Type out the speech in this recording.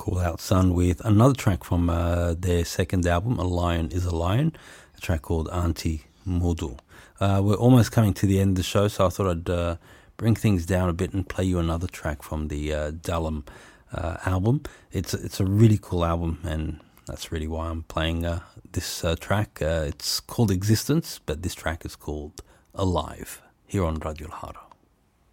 Cool Out Sun with another track from their second album, A Lion is a Lion, a track called Auntie Moodle. We're almost coming to the end of the show, so I thought I'd bring things down a bit and play you another track from the Dalam album. It's a really cool album, and that's really why I'm playing this track. It's called Existence, but this track is called Alive, here on Radio Lahara.